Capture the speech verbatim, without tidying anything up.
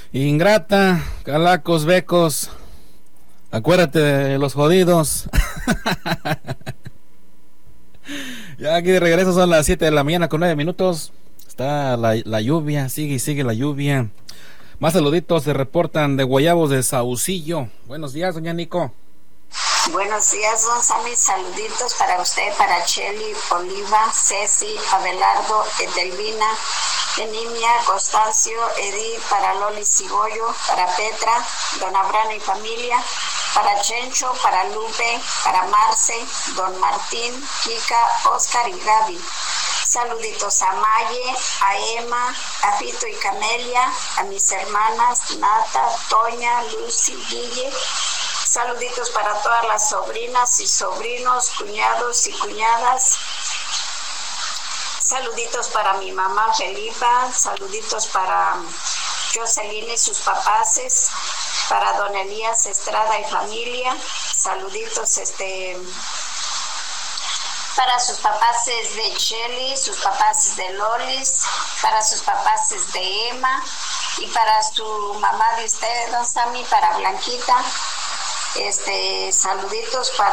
Ingrata, calacos, becos, acuérdate de los jodidos. Ya aquí de regreso, son las siete de la mañana con nueve minutos. Está la, la lluvia, sigue y sigue la lluvia. Más saluditos se reportan de Guayabos de Saucillo. Buenos días, doña Nico. Buenos días, don Sammy. Saluditos para usted, para Chely, Oliva, Ceci, Abelardo, Edelvina, Enimia, Constancio, Edith, para Loli Cigollo, para Petra, don Abraham y familia, para Chencho, para Lupe, para Marce, don Martín, Kika, Oscar y Gaby. Saluditos a Maye, a Emma, a Fito y Camelia, a mis hermanas Nata, Toña, Lucy, Guille. Saluditos para todas las sobrinas y sobrinos, cuñados y cuñadas. Saluditos para mi mamá Felipa, saluditos para Jocelyn y sus papaces, para don Elías Estrada y familia. Saluditos este para sus papaces de Chely, sus papaces de Lolis, para sus papaces de Emma y para su mamá de usted, don Sammy, para Blanquita. Este, saluditos para